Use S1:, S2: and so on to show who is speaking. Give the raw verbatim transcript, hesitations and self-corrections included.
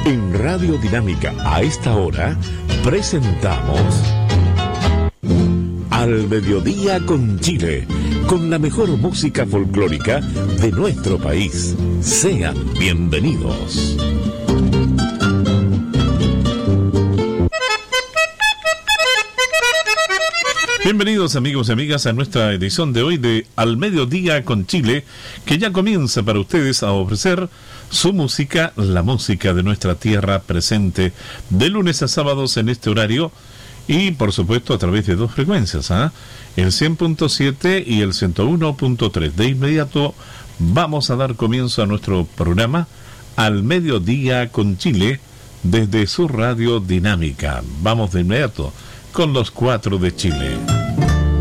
S1: En Radio Dinámica, a esta hora, presentamos Al Mediodía con Chile, con la mejor música folclórica de nuestro país. Sean bienvenidos.
S2: Bienvenidos amigos y amigas a nuestra edición de hoy de Al Mediodía con Chile, que ya comienza para ustedes a ofrecer su música, la música de nuestra tierra presente, de lunes a sábados en este horario y por supuesto a través de dos frecuencias, ¿eh? el cien punto siete y el ciento uno punto tres. De inmediato vamos a dar comienzo a nuestro programa Al Mediodía con Chile desde su radio Dinámica. Vamos de inmediato con los cuatro de Chile.